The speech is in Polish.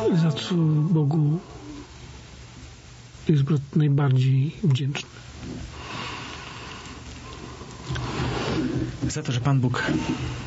za co Bogu jest brat najbardziej wdzięczny? Za to, że Pan Bóg